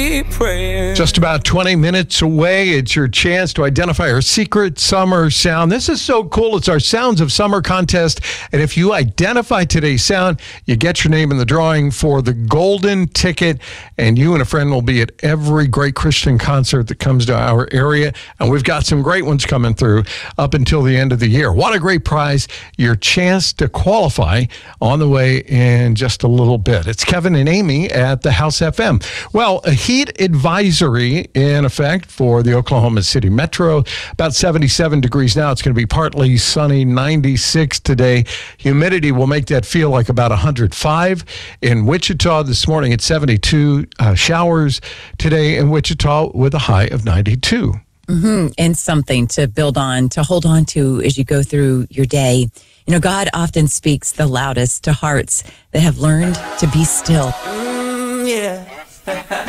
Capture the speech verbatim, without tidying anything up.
Just about twenty minutes away. It's your chance to identify our secret summer sound. This is so cool. It's our Sounds of Summer contest. And if you identify today's sound, you get your name in the drawing for the golden ticket. And you and a friend will be at every great Christian concert that comes to our area. And we've got some great ones coming through up until the end of the year. What a great prize. Your chance to qualify on the way in just a little bit. It's Kevin and Amy at the House F M. Well, a heat advisory in effect for the Oklahoma City Metro. About seventy-seven degrees now. It's going to be partly sunny, ninety-six today. Humidity will make that feel like about one hundred five. In Wichita this morning at seventy-two. Uh, showers today in Wichita with a high of ninety-two. Mm-hmm. And something to build on, to hold on to as you go through your day. You know, God often speaks the loudest to hearts that have learned to be still. Mm, yeah.